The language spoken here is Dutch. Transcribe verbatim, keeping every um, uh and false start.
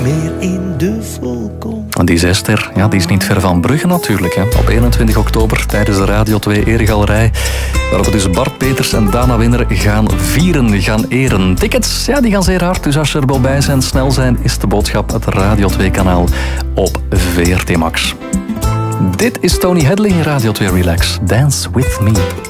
Meer in de volkom. En die zesster, ja, die is niet ver van Brugge natuurlijk. Hè. Op eenentwintig oktober tijdens de Radio twee Eregalerij. Waarop we dus Bart Peters en Dana Winner gaan vieren, gaan eren. Tickets, ja, die gaan zeer hard. Dus als je er wel bij zijn, snel zijn, is de boodschap het Radio twee kanaal op V R T Max. Dit is Tony Hadley in Radio twee Relax. Dance With Me.